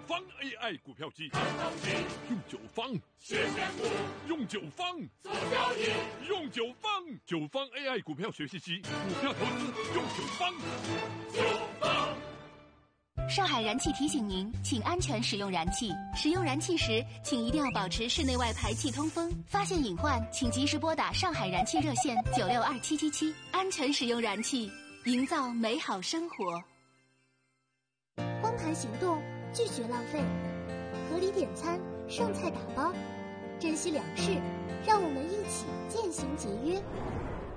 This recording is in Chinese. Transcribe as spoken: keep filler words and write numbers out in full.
方 A I 股票机，用九方谢谢股， 用九方做交易， 用九方九方 A I 股票学习机，股票投资用九方。 九方。 上海燃气提醒您，请安全使用燃气。使用燃气时，请一定要保持室内外排气通风。发现隐患，请及时拨打上海燃气热线九六二七七七。安全使用燃气，营造美好生活。 光盘行动，拒绝浪费，合理点餐，剩菜打包，珍惜粮食，让我们一起渐行节约。